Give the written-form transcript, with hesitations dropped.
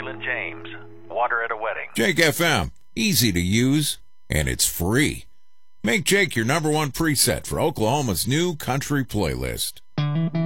Waylon James. Water at a Wedding. Jake FM. Easy to use, and it's free. Make Jake your number one preset for Oklahoma's new country playlist.